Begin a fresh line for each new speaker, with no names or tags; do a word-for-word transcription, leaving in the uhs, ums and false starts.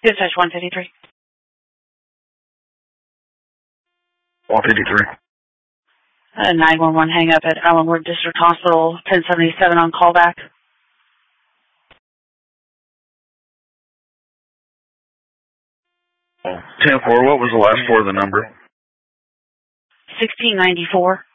Dispatch one fifty-three.
one fifty-three.
Uh, nine one one hang up at Allenwood District Hospital, ten seventy-seven on callback.
ten four, what was the last four of the number?
sixteen ninety-four.